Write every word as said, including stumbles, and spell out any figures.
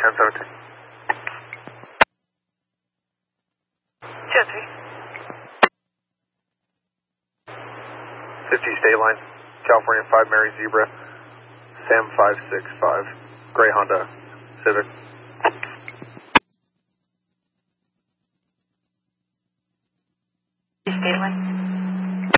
ten seventeen. ten three. fifty State Line, California five Mary Zebra, Sam five six five, Gray Honda Civic. State Line.